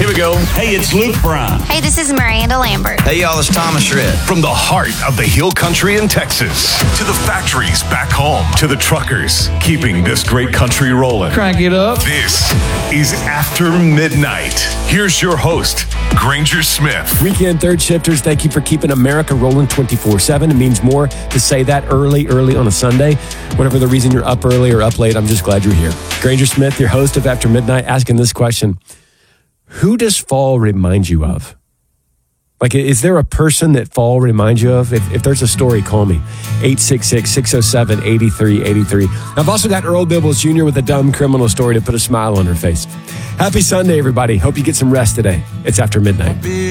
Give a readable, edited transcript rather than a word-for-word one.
Here we go. Hey, it's Luke Brown. Hey, this is Miranda Lambert. Hey, y'all, it's Thomas Shred. From the heart of the Hill Country in Texas to the factories back home to the truckers keeping this great country rolling. Crank it up. This is After Midnight. Here's your host, Granger Smith. Weekend third shifters, thank you for keeping America rolling 24/7. It means more to say that early on a Sunday. Whatever the reason you're up early or up late, I'm just glad you're here. Granger Smith, your host of After Midnight, asking this question. Who does fall remind you of? Like, is there a person that fall reminds you of? If there's a story, call me. 866-607-8383. I've also got Earl Bibbles Jr. with a dumb criminal story to put a smile on her face. Happy Sunday, everybody. Hope you get some rest today. It's After Midnight.